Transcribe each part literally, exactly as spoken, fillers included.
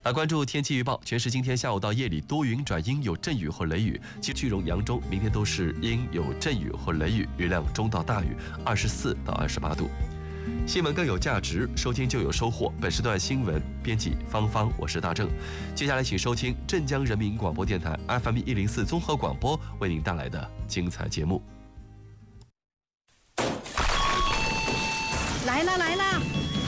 来关注天气预报，全市今天下午到夜里多云转阴，有阵雨或雷雨。其句容、扬州明天都是阴有阵雨或雷雨，雨量中到大雨，二十四到二十八度。新闻更有价值，收听就有收获。本时段新闻编辑芳芳，我是大正。接下来请收听镇江人民广播电台 F M 一零四综合广播为您带来的精彩节目。 来啦来啦！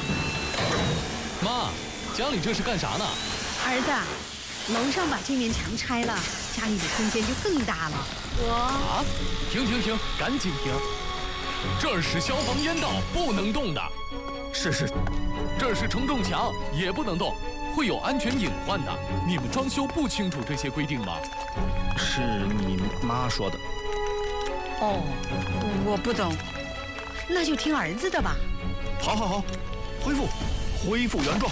妈，家里这是干啥呢？ 儿子，楼上把这面墙拆了，家里的空间就更大了。我啊，停停停，赶紧停！这儿是消防烟道，不能动的。 是是， 这儿是承重墙，也不能动，会有安全隐患的。你们装修不清楚这些规定吗？ 是你妈说的。 哦，我不懂，那就听儿子的吧。 好好好，恢复，恢复原状。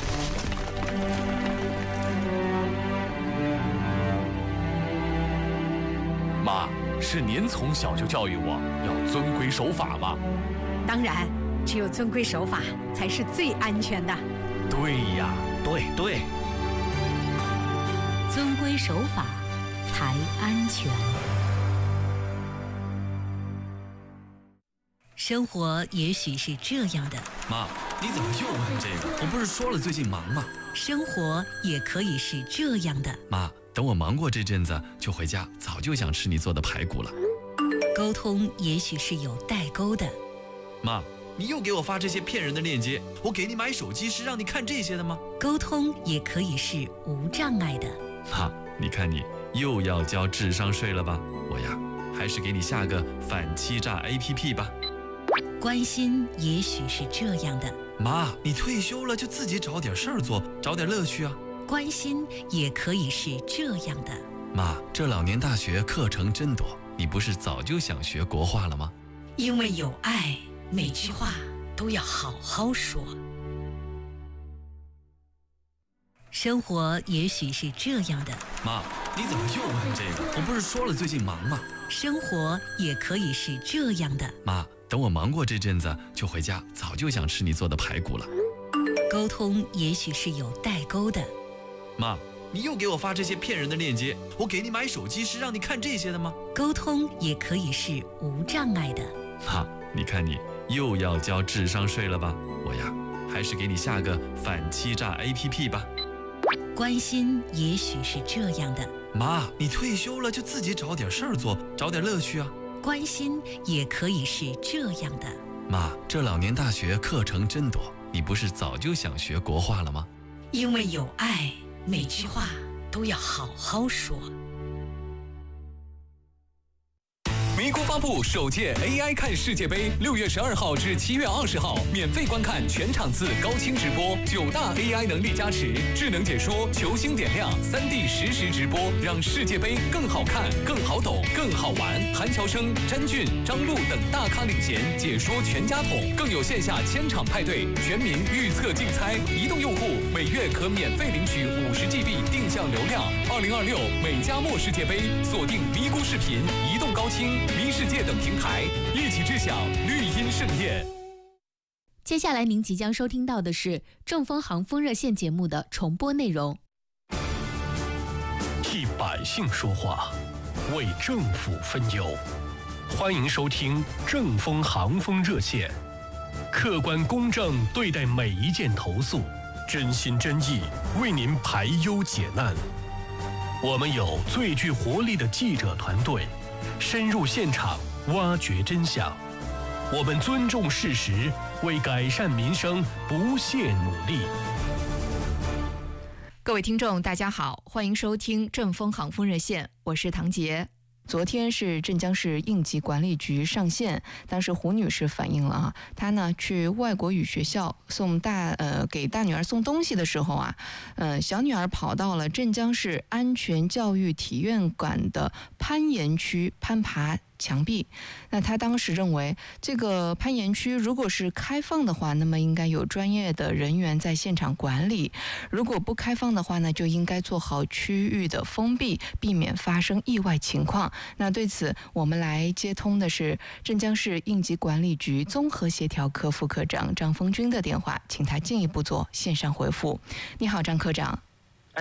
妈，是您从小就教育我要遵规守法吧？ 当然，只有遵规守法才是最安全的。 对呀， 对对， 遵规守法才安全。生活也许是这样的。 妈，你怎么又问这个？我不是说了最近忙吗？ 生活也可以是这样的。 妈，等我忙过这阵子就回家，早就想吃你做的排骨了。 沟通也许是有代沟的。 妈，你又给我发这些骗人的链接，我给你买手机是让你看这些的吗？ 沟通也可以是无障碍的。 妈，你看你又要交智商税了吧？我呀，还是给你下个反欺诈 A P P 吧。 关心也许是这样的。 妈，你退休了就自己找点事儿做，找点乐趣啊。 关心也可以是这样的。 妈，这老年大学课程真多，你不是早就想学国画了吗？ 因为有爱，每句话都要好好说。生活也许是这样的。 妈，你怎么又问这个？我不是说了最近忙吗？ 生活也可以是这样的。 妈，等我忙过这阵子就回家，早就想吃你做的排骨了。 沟通也许是有代沟的。 妈，你又给我发这些骗人的链接，我给你买手机是让你看这些的吗？ 沟通也可以是无障碍的。 妈，你看你又要交智商税了吧？我呀，还是给你下个反欺诈 A P P 吧。 关心也许是这样的。 妈，你退休了就自己找点事儿做，找点乐趣啊。 关心也可以是这样的。 妈，这老年大学课程真多，你不是早就想学国画了吗？ 因为有爱，每句话都要好好说。 咪咕发布首届 A I 看世界杯，六月十二号至七月二十号，免费观看全场次高清直播，九大 A I 能力加持，智能解说，球星点亮，三 D 实时直播，让世界杯更好看、更好懂、更好玩。韩乔生、詹俊、张璐等大咖领衔，解说全家桶，更有线下千场派对，全民预测竞猜。移动用户每月可免费领取五十 G B 定向流量。二零二六美加墨世界杯，锁定咪咕视频、移动高清、咪世界等平台，一起知晓绿茵盛宴。 接下来您即将收听到的是正风航风热线节目的重播内容。 替百姓说话，为政府分忧，欢迎收听正风航风热线，客观公正对待每一件投诉，真心真意为您排忧解难。我们有最具活力的记者团队，深入现场挖掘真相，我们尊重事实，为改善民生不懈努力。 各位听众大家好，欢迎收听正风航风热线，我是唐杰。 昨天是镇江市应急管理局上线，当时胡女士反映了啊，她呢去外国语学校送大呃给大女儿送东西的时候啊，呃小女儿跑到了镇江市安全教育体院馆的攀岩区攀爬墙壁。那他当时认为，这个攀岩区如果是开放的话，那么应该有专业的人员在现场管理；如果不开放的话呢，就应该做好区域的封闭，避免发生意外情况。那对此，我们来接通的是镇江市应急管理局综合协调科副科长张峰军的电话，请他进一步做线上回复。你好，张科长。